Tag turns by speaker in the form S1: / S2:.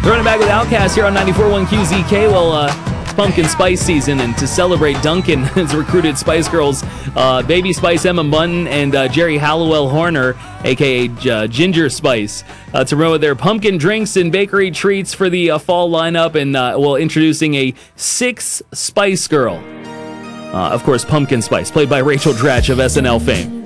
S1: Throwing it back with Outcast here on 94.1 QZK. Well, it's pumpkin spice season, and to celebrate, Duncan has recruited Spice Girls Baby Spice Emma Bunton and Jerry Hallowell Horner, a.k.a. Ginger Spice, to promote their pumpkin drinks and bakery treats for the fall lineup, and introducing a sixth Spice Girl. Of course, Pumpkin Spice, played by Rachel Dratch of SNL fame.